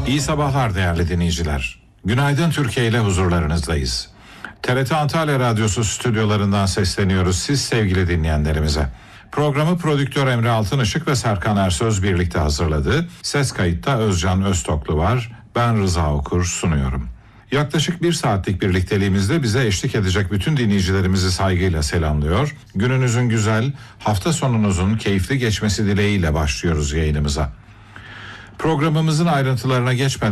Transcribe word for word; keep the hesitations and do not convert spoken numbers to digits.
İyi sabahlar değerli dinleyiciler. Günaydın Türkiye ile huzurlarınızdayız. T R T Antalya Radyosu stüdyolarından sesleniyoruz siz sevgili dinleyenlerimize. Programı prodüktör Emre Altınışık ve Serkan Ersöz birlikte hazırladı. Ses kayıtta Özcan Öztoklu var. Ben Rıza Okur sunuyorum. Yaklaşık bir saatlik birlikteliğimizde bize eşlik edecek bütün dinleyicilerimizi saygıyla selamlıyor. Gününüzün güzel, hafta sonunuzun keyifli geçmesi dileğiyle başlıyoruz yayınımıza. Programımızın ayrıntılarına geçmeden